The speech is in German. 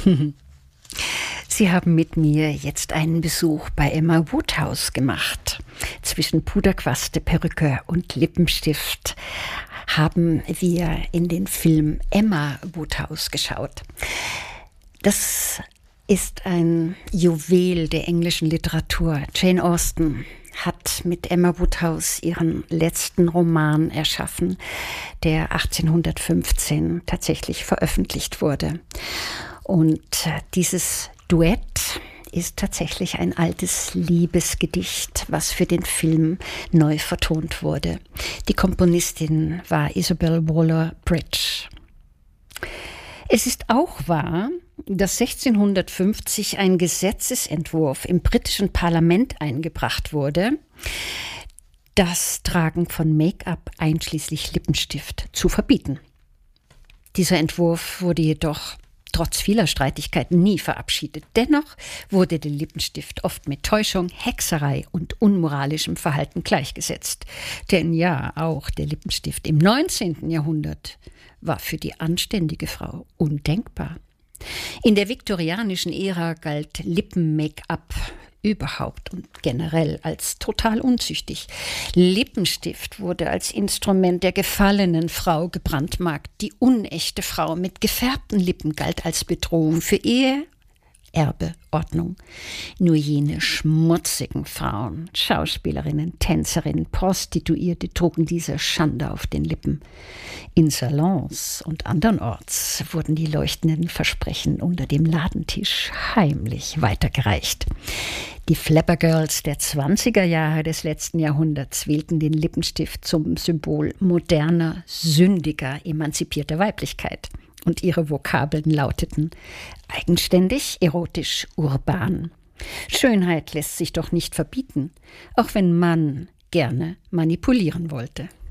Sie haben mit mir jetzt einen Besuch bei Emma Woodhouse gemacht. Zwischen Puderquaste, Perücke und Lippenstift haben wir in den Film Emma Woodhouse geschaut. Das ist ein Juwel der englischen Literatur. Jane Austen hat mit Emma Woodhouse ihren letzten Roman erschaffen, der 1815 tatsächlich veröffentlicht wurde. Und dieses Duett ist tatsächlich ein altes Liebesgedicht, was für den Film neu vertont wurde. Die Komponistin war Isabel Waller-Bridge. Es ist auch wahr, dass 1650 ein Gesetzesentwurf im britischen Parlament eingebracht wurde, das Tragen von Make-up einschließlich Lippenstift zu verbieten. Dieser Entwurf wurde jedoch trotz vieler Streitigkeiten nie verabschiedet. Dennoch wurde der Lippenstift oft mit Täuschung, Hexerei und unmoralischem Verhalten gleichgesetzt. Denn ja, auch der Lippenstift im 19. Jahrhundert war für die anständige Frau undenkbar. In der viktorianischen Ära galt Lippen-Make-up überhaupt und generell als total unzüchtig. Lippenstift wurde als Instrument der gefallenen Frau gebrandmarkt. Die unechte Frau mit gefärbten Lippen galt als Bedrohung für Ehe, Erbe, Ordnung. Nur jene schmutzigen Frauen, Schauspielerinnen, Tänzerinnen, Prostituierte trugen diese Schande auf den Lippen. In Salons und andernorts wurden die leuchtenden Versprechen unter dem Ladentisch heimlich weitergereicht. Die Flapper Girls der 20er Jahre des letzten Jahrhunderts wählten den Lippenstift zum Symbol moderner, sündiger, emanzipierter Weiblichkeit. Und ihre Vokabeln lauteten eigenständig, erotisch, urban. Schönheit lässt sich doch nicht verbieten, auch wenn man gerne manipulieren wollte.